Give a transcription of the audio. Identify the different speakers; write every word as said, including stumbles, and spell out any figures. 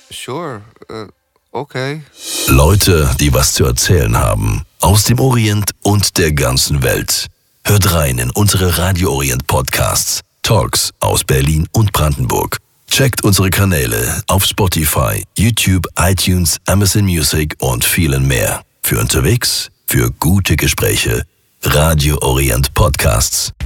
Speaker 1: Sure, uh, okay.
Speaker 2: Leute, die was zu erzählen haben. Aus dem Orient und der ganzen Welt. Hört rein in unsere Radio Orient Podcasts. Talks aus Berlin und Brandenburg. Checkt unsere Kanäle auf Spotify, YouTube, iTunes, Amazon Music und vielen mehr. Für unterwegs, für gute Gespräche. Radio Orient Podcasts.